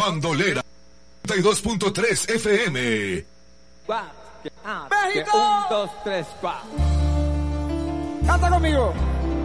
Bandolera 32.3 FM. ¡México! 1, 2, 3, 4. Canta conmigo.